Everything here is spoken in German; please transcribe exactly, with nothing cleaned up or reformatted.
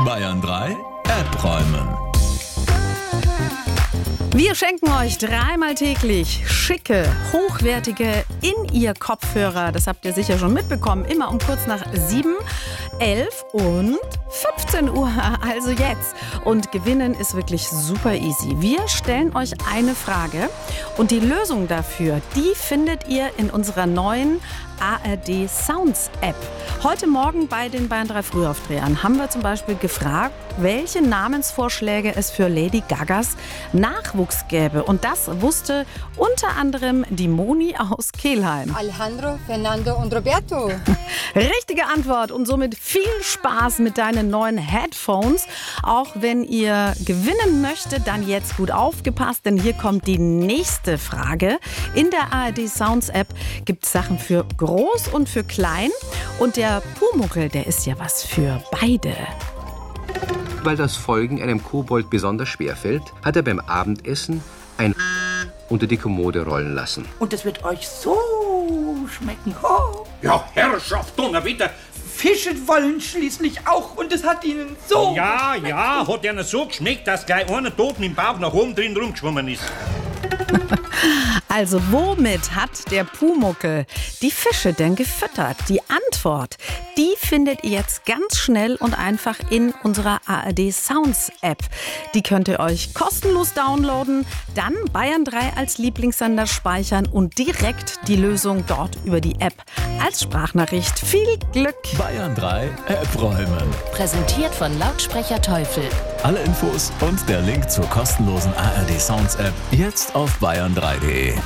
Bayern drei App räumen. Wir schenken euch dreimal täglich schicke, hochwertige In-Ear-Kopfhörer. Das habt ihr sicher schon mitbekommen. Immer um kurz nach sieben, elf und fünfzehn Uhr. Also jetzt. Und gewinnen ist wirklich super easy. Wir stellen euch eine Frage und die Lösung dafür, die findet ihr in unserer neuen A R D Sounds App. Heute Morgen bei den Bayern drei Frühaufdrehern haben wir zum Beispiel gefragt, welche Namensvorschläge es für Lady Gagas Nachwuchs gäbe. Und das wusste unter anderem die Moni aus Kelheim. Alejandro, Fernando und Roberto. Richtige Antwort und somit viel Spaß mit deinen neuen Headphones. Auch wenn ihr gewinnen möchtet, dann jetzt gut aufgepasst, denn hier kommt die nächste Frage. In der A R D Sounds App gibt es Sachen für groß und für klein. Und der Pumuckl, der ist ja was für beide. Weil das Folgen einem Kobold besonders schwer fällt, hat er beim Abendessen ein unter die Kommode rollen lassen. Und es wird euch so schmecken. Oh. Ja, Herrschaft, Donnerwetter! Fische wollen schließlich auch und es hat ihnen so... Ja, ja, hat ihnen so geschmeckt, dass gleich einer tot mit dem Bauch nach oben drin rumgeschwommen ist. Also womit hat der Pumuckl die Fische denn gefüttert? Die Antwort, die findet ihr jetzt ganz schnell und einfach in unserer A R D Sounds App. Die könnt ihr euch kostenlos downloaden, dann Bayern drei als Lieblingssender speichern und direkt die Lösung dort über die App als Sprachnachricht. Viel Glück! Bayern drei App räumen. Präsentiert von Lautsprecher Teufel. Alle Infos und der Link zur kostenlosen A R D Sounds App jetzt auf bayern drei punkt de.